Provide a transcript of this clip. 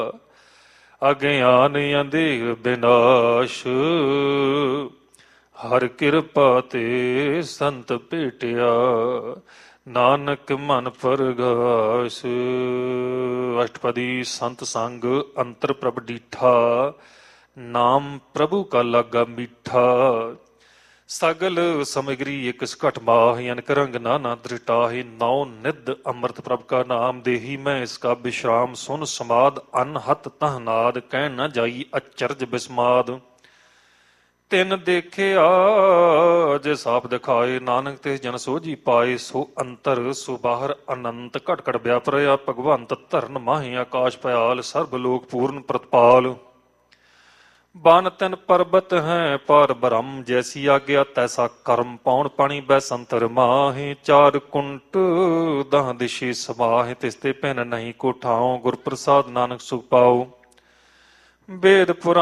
ਅਗਿਆਨ ਅੰਧੇਰ ਬਿਨਾਸ਼। ਹਰ ਕਿਰਪਾ ਤੇ ਸੰਤ ਭੇਟਿਆ, ਨਾਨਕ ਮਨ ਪਰਗਾਸ। ਅਸ਼ਟਪਦੀ। ਸੰਤ ਸੰਗ ਅੰਤਰ ਪ੍ਰਭ ਡੀਠਾ, ਨਾਮ ਪ੍ਰਭੂ ਕਾ ਲਾਗਾ ਮੀਠਾ। ਸਗਲ ਸਮਗਰੀ ਇਕ ਘਟ ਮਾਹਿ, ਅਨਕ ਰੰਗ ਨਾਨਾ ਦ੍ਰਿਟਾਹਿ। ਨੌ ਨਿਧ ਅੰਮ੍ਰਿਤ ਪ੍ਰਭ ਕਾ ਨਾਮ, ਦੇਹੀ ਮੈਂ ਇਸਕਾ ਵਿਸ਼ਰਾਮ। ਸੁਨ ਸਮਾਦ ਅਨਹਤ ਤਹ ਨਾਦ, ਕਹਿ ਨ ਜਾਈ ਅਚਰਜ ਬਿਸਮਾਦ। ਤਿਨ ਦੇਖਿਆ ਜੇ ਸਾਪ ਦਿਖਾਏ, ਨਾਨਕ ਤੇ ਜਨ ਸੋਝੀ ਪਾਏ। ਸੋ ਅੰਤਰ ਸੋ ਬਾਹਰ ਅਨੰਤ, ਘਟ ਘਟ ਵਿਆਪਰਿਆ ਭਗਵੰਤ। ਧਰਨ ਮਾਹੀ ਆਕਾਸ਼ ਪਇਆਲ, ਸਰਬ ਲੋਕ ਪੂਰਨ ਪ੍ਰਤਪਾਲ। ਬਨ ਤਿਨ ਪਰਬਤ ਹੈ ਪਰ ਬ੍ਰਹਮ, ਜੈਸੀ ਆਗਿਆ ਤੈਸਾ ਕਰਮ। ਪੌਣ ਪਾਣੀ ਬੈਸੰਤਰ ਮਾਹੇ, ਚਾਰ ਕੁੰਟ ਦਹ ਦਿਸ਼ੇ ਸਮਾਹੇ। ਤਿਸਤੇ ਭਿੰਨ ਨਹੀਂ ਕੋ ਠਾਉ, ਗੁਰ ਪ੍ਰਸਾਦ ਨਾਨਕ ਸੁਖ ਪਾਉ। ਵੇਦ ਪੁਰਾਣ